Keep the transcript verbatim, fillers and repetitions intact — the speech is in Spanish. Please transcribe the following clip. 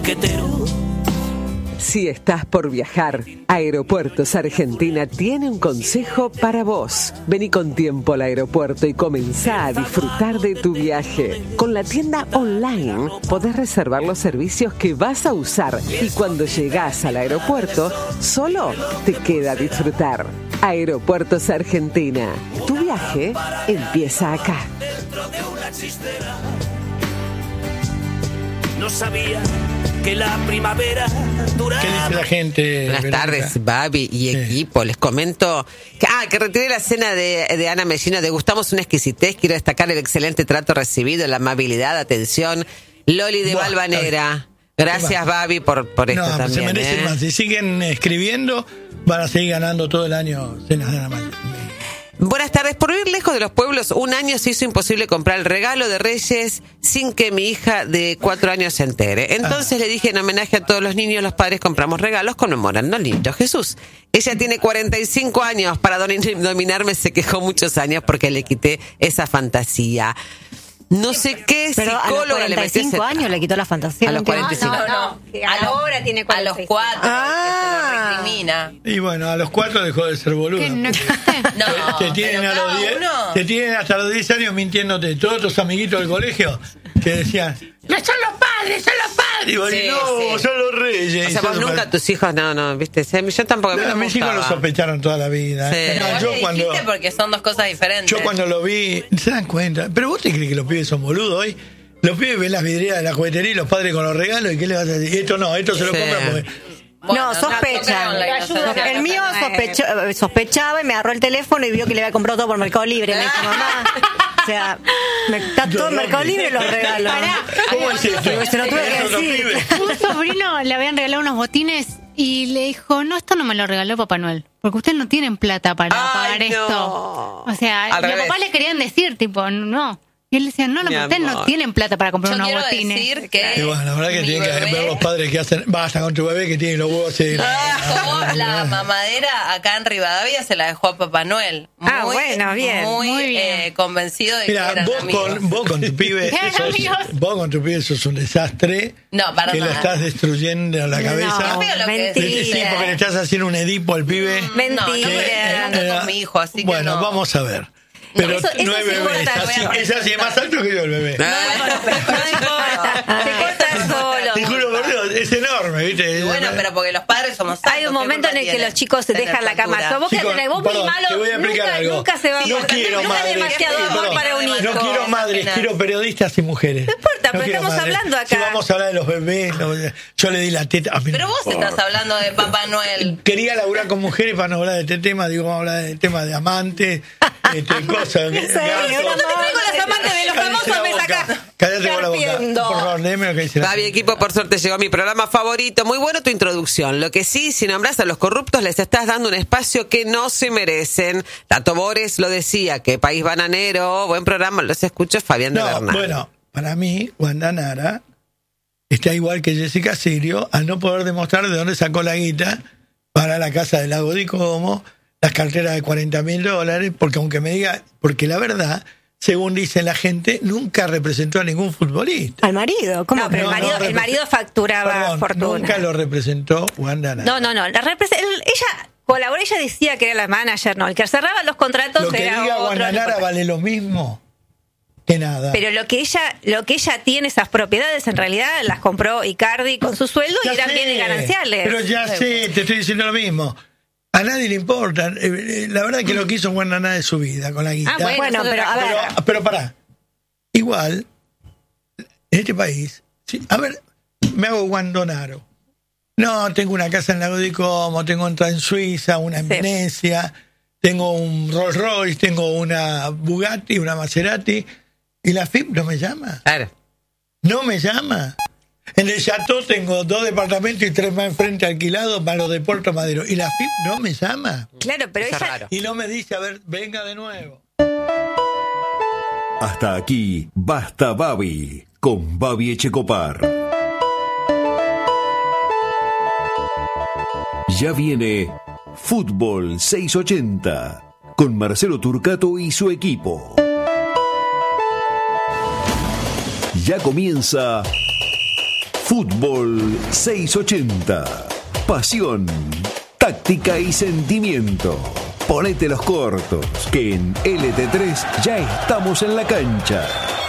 Si estás por viajar, Aeropuertos Argentina tiene un consejo para vos. Vení con tiempo al aeropuerto y comenzá a disfrutar de tu viaje. Con la tienda online podés reservar los servicios que vas a usar y cuando llegás al aeropuerto, solo te queda disfrutar. Aeropuertos Argentina. Tu viaje empieza acá. No sabía que la primavera duraba. ¿Qué dice la gente? Buenas Verónica? tardes, Babi y equipo. Les comento que, ah, que retiré la cena de, de Ana Mellino. Degustamos una exquisitez. Quiero destacar el excelente trato recibido, la amabilidad, atención. Loli de Buah, Valvanera. Gracias, Babi, por, por esto No, también. se merecen ¿eh? más. Si siguen escribiendo, van a seguir ganando todo el año cenas de Ana Mellino. Buenas tardes. Por vivir lejos de los pueblos, un año se hizo imposible comprar el regalo de Reyes sin que mi hija de cuatro años se entere. Entonces le dije, en homenaje a todos los niños, los padres compramos regalos conmemorando al niño Jesús. Ella tiene cuarenta y cinco años. Para dominarme se quejó muchos años porque le quité esa fantasía. No sé qué Pero a los psicóloga le cuarenta y cinco metió ese- año le quitó la fantasía. A los cuarenta y cinco. No, no, no. Ahora tiene A los cuatro, Ah. que se lo recrimina. Y bueno, a los cuatro dejó de ser boludo. ¿Qué no existe? No, te, tienen pero a los cada diez, uno- te tienen hasta los diez años mintiéndote. Todos tus amiguitos del colegio que decían, ¡no son los padres, son los padres! Y vos Sí, decís, no, sí. son los reyes. O Y sea, son vos los nunca padres. tus hijos, no, no, viste. Yo tampoco. a mí No, no me mis hijos lo gustaba. sospecharon toda la vida. Sí. Es Pero más, vos yo le cuando, dijiste porque son dos cosas diferentes. yo cuando lo vi, se dan cuenta. Pero vos te crees que los pibes son boludos hoy. Los pibes ven las vidrieras de la juguetería y los padres con los regalos. ¿Y qué le vas a decir? Esto no, esto se lo Sí. compran porque. Bueno, No, sospecha. tocaron la inocencia. El mío sospechó- eh, sospechaba y me agarró el teléfono y vio que le había comprado todo por Mercado Libre. Me dijo, mamá, o sea, me, está todo en Mercado Libre los regalos. ¿Cómo es esto? Se lo tuve que ¿Es otro decir. pibe? Un sobrino le habían regalado unos botines y le dijo, no, esto no me lo regaló Papá Noel, porque ustedes no tienen plata para Ay, pagar no. esto. O sea, Al los revés. papás le querían decir, tipo, no. Y él decía, no, no, Mi pero ustedes no amor. tienen plata para comprar Yo unos quiero botines. decir que Y bueno, la verdad que mi tienen que bebé ver los padres que hacen. Basta con tu bebé que tiene los huevos así. dejó la mamadera acá en Rivadavia, se la dejó a Papá Noel. Ah, bueno, bien. Muy, Muy bien. eh, convencido de que Mira, eran vos amigos. con, vos con tu pibe. Eran sos- amigos. vos con tu pibe sos un desastre. No, para Que lo nada. estás destruyendo la cabeza. No, feo lo que mentira. decís, Sí, eh. porque le estás haciendo un edipo al pibe. Mentira. No, no, porque Que, ando con mi hijo, así que bueno, no. vamos a ver. Pero eso- no eso es sí bebé, es importa, así, voy a es así, es más alto que yo el bebé. Bueno, pero no importa. Se corta solo. Te juro por Dios, es enorme, ¿viste? Bueno, pero porque los padres somos altos. Hay un ¿qué momento en culpa el que tiene los chicos se tener dejan la cama. altura? Vos que Chicos, tenés, vos muy perdón, malo, te voy a explicar nunca, algo. nunca se va a No cortar. quiero Nunca madres, demasiado sí, amor perdón. para un hijo. No quiero madres, Apenas. quiero periodistas y mujeres. No importa, pero quiero estamos madres. hablando acá. Si vamos a hablar de los bebés, los- yo le di la teta. A mí no Pero me vos importa. estás hablando de Papá Noel. Quería laburar con mujeres para no hablar de este tema, digo, vamos a hablar del tema de amantes, este, cosas. ¿En serio? gatos. ¿Dónde te traigo las amantes de los Cállate famosos? la Me boca. sacás. Cállate con la boca. Carpiendo. Por favor, léeme lo que dice la Babi, gente. equipo, por suerte llegó a mi programa favorito. Muy bueno tu introducción. Lo que sí, si nombras a los corruptos, les estás dando un espacio que no se merecen. Tato Bores lo decía, que país bananero. Buen programa, los escucho, Fabián de No, Bernal. bueno, para mí, Wanda Nara está igual que Jessica Sirio al no poder demostrar de dónde sacó la guita para la casa del Lago de Como, las carteras de cuarenta mil dólares, porque aunque me diga, porque la verdad, según dice la gente, nunca representó a ningún futbolista. Al marido, ¿cómo? No, Pero no, el marido, no, el marido facturaba Perdón, fortuna. nunca lo representó Wanda Nara. No, no, no. La represe- el- ella colaboró, ella decía que era la manager, no. El que cerraba los contratos Lo que era diga otro. Wanda no Nara importa. vale lo mismo que nada. Pero lo que ella, lo que ella tiene, esas propiedades, en realidad las compró Icardi con su sueldo Ya y eran sé, bienes gananciales. Pero ya sé, te estoy diciendo lo mismo. A nadie le importa. Eh, eh, La verdad que lo que hizo Wanda Nara de su vida con la guita. Ah, bueno, bueno, pero a ver. Pero, pero pará. Igual, en este país, sí, a ver, me hago guandonaro. No, tengo una casa en Lago de Como, tengo otra en Suiza, una en Sí. Venecia, tengo un Rolls Royce, tengo una Bugatti, una Maserati, y la F I P no me llama. Claro. No me llama. En el Chateau tengo dos departamentos y tres más enfrente alquilados para los de Puerto Madero. Y la F I P no me llama. Claro, pero Está ella. raro. Y no me dice, a ver, venga de nuevo. Hasta aquí, Basta Babi, con Babi Echecopar. Ya viene Fútbol seiscientos ochenta, con Marcelo Turcato y su equipo. Ya comienza Fútbol seiscientos ochenta. Pasión, táctica y sentimiento. Ponete los cortos, que en L T tres ya estamos en la cancha.